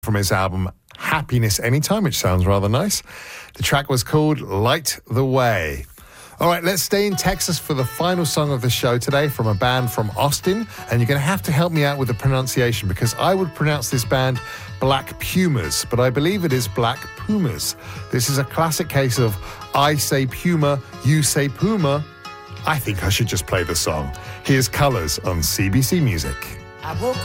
from his album Happiness Anytime, which sounds rather nice. The track was called Light the Way. All right, let's stay in Texas for the final song of the show today from a band from Austin. And you're going to have to help me out with the pronunciation because I would pronounce this band Black Pumas, but I believe it is Black Pumas. This is a classic case of I say Puma, you say Puma. I think I should just play the song. Here's Colors on CBC Music.